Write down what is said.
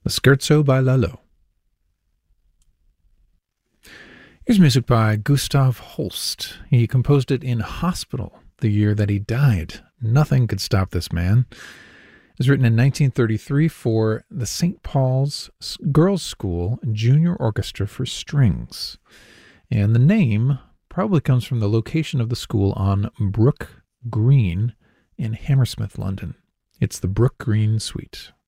The Scherzo by Lalo. Here's music by Gustav Holst. He composed it in hospital the year that he died. Nothing could stop this man. It was written in 1933 for the St. Paul's Girls' School Junior Orchestra for Strings. And the name probably comes from the location of the school on Brook Green in Hammersmith, London. It's the Brook Green Suite.